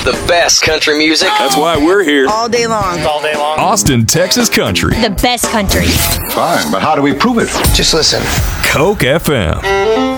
The best country music. That's why we're here. All day long. All day long. Austin, Texas country. The best country. Fine, but how do we prove it? Just listen. Coke FM.